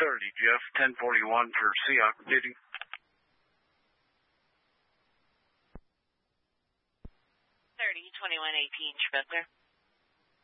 Jeff, 1041 for Seahawk duty. 3021 18 Schmetzer.